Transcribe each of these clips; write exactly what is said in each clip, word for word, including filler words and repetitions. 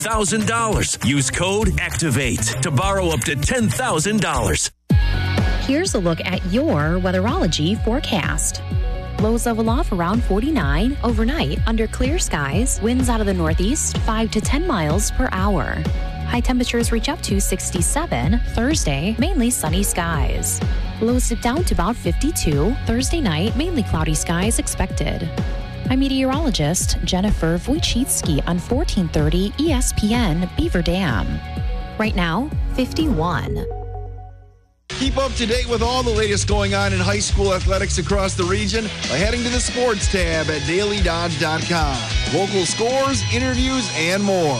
one thousand dollars. Use code ACTIVATE to borrow up to ten thousand dollars. Here's a look at your weatherology forecast. Lows level off around forty-nine. Overnight, under clear skies, winds out of the northeast five to ten miles per hour. High temperatures reach up to sixty-seven. Thursday, mainly sunny skies. Lows dip down to about fifty-two. Thursday night, mainly cloudy skies expected. I'm meteorologist Jennifer Wojcicki on fourteen thirty E S P N Beaver Dam. Right now, fifty-one. Keep up to date with all the latest going on in high school athletics across the region by heading to the sports tab at daily dodge dot com. Local scores, interviews, and more.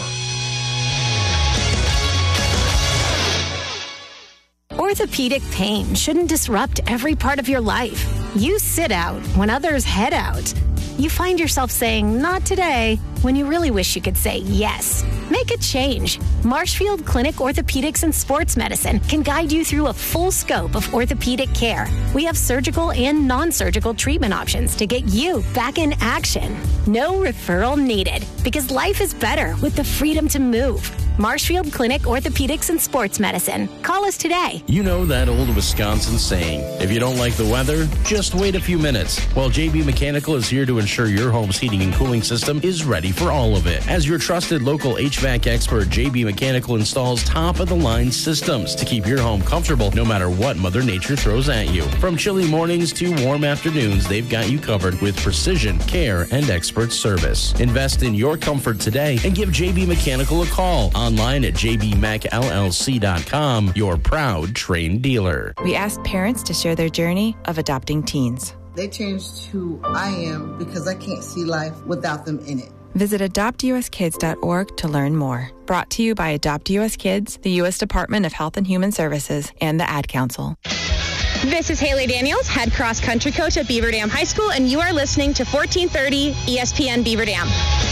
Orthopedic pain shouldn't disrupt every part of your life. You sit out when others head out. You find yourself saying, not today, when you really wish you could say yes. Make a change. Marshfield Clinic Orthopedics and Sports Medicine can guide you through a full scope of orthopedic care. We have surgical and non-surgical treatment options to get you back in action. No referral needed, because life is better with the freedom to move. Marshfield Clinic Orthopedics and Sports Medicine. Call us today. You know that old Wisconsin saying, if you don't like the weather, just wait a few minutes. Well, J B Mechanical is here to ensure your home's heating and cooling system is ready for all of it. As your trusted local H V A C expert, J B Mechanical installs top-of-the-line systems to keep your home comfortable no matter what Mother Nature throws at you. From chilly mornings to warm afternoons, they've got you covered with precision, care, and expert service. Invest in your comfort today and give J B Mechanical a call. Online at j b mech l l c dot com, your proud Trane dealer. We asked parents to share their journey of adopting teens. They changed who I am because I can't see life without them in it. Visit adopt u s kids dot org to learn more. Brought to you by Adopt U S Kids, the U S Department of Health and Human Services, and the Ad Council. This is Haley Daniels, head cross country coach at Beaver Dam High School, and you are listening to fourteen thirty E S P N Beaver Dam.